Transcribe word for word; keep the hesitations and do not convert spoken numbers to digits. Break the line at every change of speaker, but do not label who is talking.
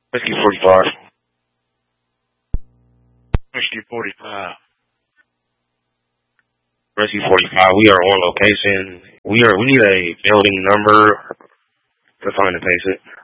Whiskey forty-five.
Whiskey forty-five.
Whiskey forty-five. We are on location. We are. We need a building number to find the patient.